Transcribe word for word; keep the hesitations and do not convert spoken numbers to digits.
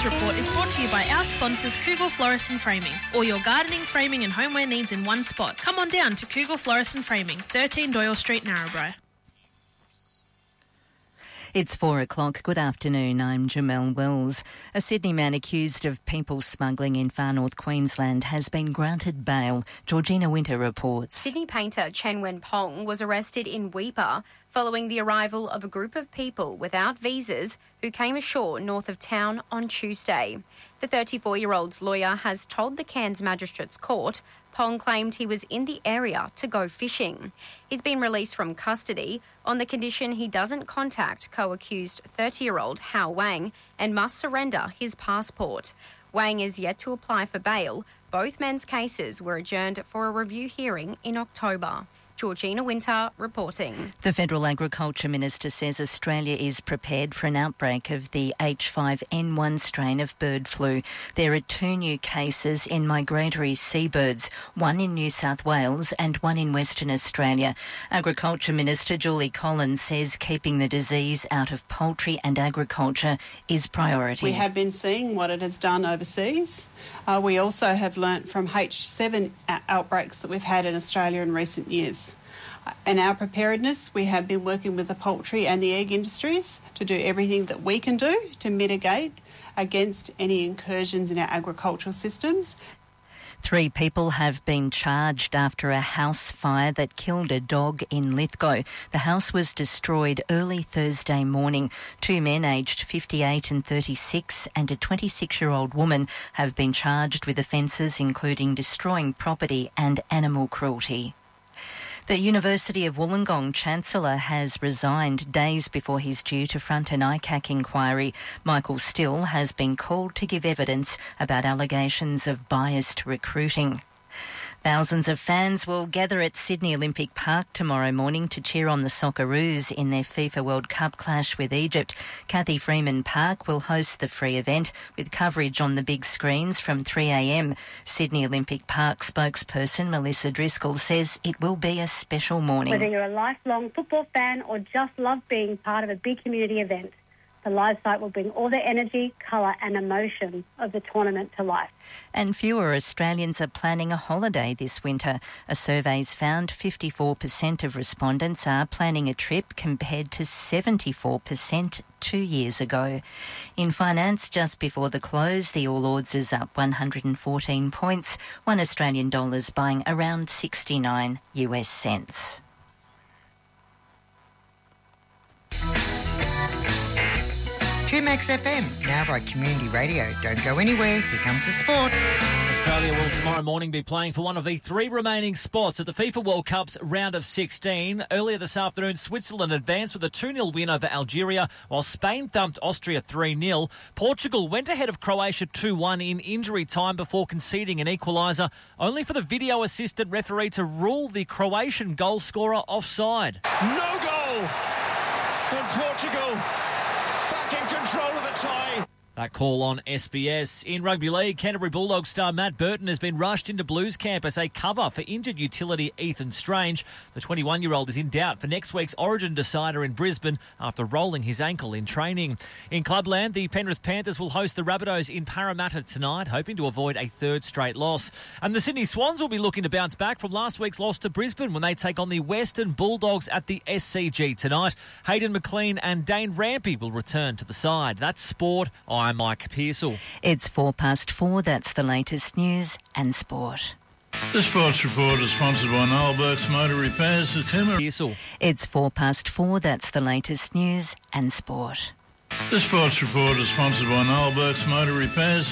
Report is brought to you by our sponsors Kugel Florist and Framing. All your gardening, framing and homeware needs in one spot. Come on down to Kugel Florist and Framing, thirteen Doyle Street, Narrabri. It's four o'clock. Good afternoon. I'm Jamelle Wells. A Sydney man accused of people smuggling in far north Queensland has been granted bail. Georgina Winter reports. Sydney painter Chen Wen Pong was arrested in Weipa following the arrival of a group of people without visas who came ashore north of town on Tuesday. The thirty-four-year-old's lawyer has told the Cairns Magistrates Court Pong claimed he was in the area to go fishing. He's been released from custody on the condition he doesn't contact co-accused thirty-year-old Hao Wang and must surrender his passport. Wang is yet to apply for bail. Both men's cases were adjourned for a review hearing in October. Georgina Winter reporting. The Federal Agriculture Minister says Australia is prepared for an outbreak of the H five N one strain of bird flu. There are two new cases in migratory seabirds, one in New South Wales and one in Western Australia. Agriculture Minister Julie Collins says keeping the disease out of poultry and agriculture is priority. We have been seeing what it has done overseas. Uh, we also have learnt from H seven outbreaks that we've had in Australia in recent years. In our preparedness, we have been working with the poultry and the egg industries to do everything that we can do to mitigate against any incursions in our agricultural systems. Three people have been charged after a house fire that killed a dog in Lithgow. The house was destroyed early Thursday morning. Two men aged fifty-eight and thirty-six and a twenty-six-year-old woman have been charged with offences including destroying property and animal cruelty. The University of Wollongong Chancellor has resigned days before he's due to front an I C A C inquiry. Michael Still has been called to give evidence about allegations of biased recruiting. Thousands of fans will gather at Sydney Olympic Park tomorrow morning to cheer on the Socceroos in their FIFA World Cup clash with Egypt. Cathy Freeman Park will host the free event with coverage on the big screens from three a m. Sydney Olympic Park spokesperson Melissa Driscoll says it will be a special morning. Whether you're a lifelong football fan or just love being part of a big community event, the live site will bring all the energy, colour and emotion of the tournament to life. And fewer Australians are planning a holiday this winter. A survey's found fifty-four percent of respondents are planning a trip compared to seventy-four percent two years ago. In finance, just before the close, the All Ords is up one hundred fourteen points, one Australian dollar's buying around sixty-nine US cents. two Max F M, Narrabri Community Radio. Don't go anywhere, here comes the sport. Australia will tomorrow morning be playing for one of the three remaining spots at the FIFA World Cup's round of sixteen. Earlier this afternoon, Switzerland advanced with a two nil win over Algeria, while Spain thumped Austria three nil. Portugal went ahead of Croatia two one in injury time before conceding an equaliser, only for the video assistant referee to rule the Croatian goal scorer offside. No goal! And Portugal in control of the tie. That call on S B S. In rugby league, Canterbury Bulldogs star Matt Burton has been rushed into Blues camp as a cover for injured utility Ethan Strange. The twenty-one-year-old is in doubt for next week's Origin decider in Brisbane after rolling his ankle in training. In Clubland, the Penrith Panthers will host the Rabbitohs in Parramatta tonight, hoping to avoid a third straight loss. And the Sydney Swans will be looking to bounce back from last week's loss to Brisbane when they take on the Western Bulldogs at the S C G tonight. Hayden McLean and Dane Rampy will return to the side. That's sport. I'm Mike Pearsall. It's four past four. That's the latest news and sport. The Sports Report is sponsored by Noel Burke's Motor Repairs at Timmer. Pearsall. It's four past four. That's the latest news and sport. The Sports Report is sponsored by Noel Burke's Motor Repairs.